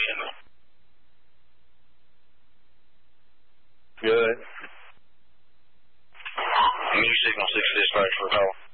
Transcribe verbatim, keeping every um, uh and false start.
General. Good. New signal six dispatch for call.